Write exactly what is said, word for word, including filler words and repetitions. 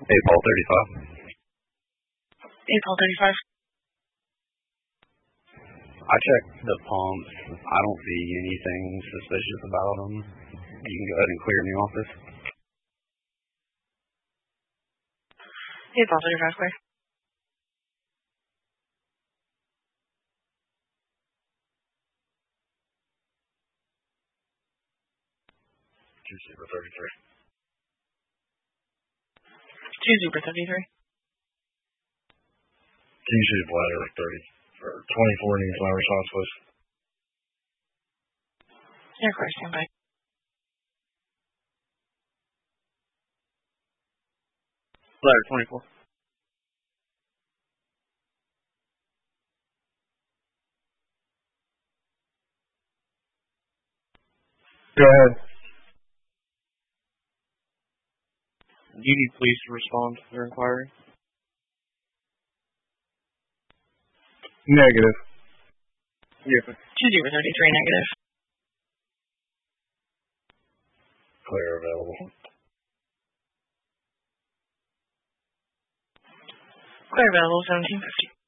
eight ball thirty-five. eight ball thirty-five. I checked the pumps. I don't see anything suspicious about them. You can go ahead and clear in the office. eight ball thirty-five, clear. two zero thirty-three. two zero thirty-three. Can you see the bladder thirty or twenty-four needs my response, please? Yeah, of course, stand by. Bladder twenty-four. Go ahead. Do you need police to respond to their inquiry? Negative. Yes, sir. two zero thirty-three, negative. Clear available. Clear available, seventeen fifty.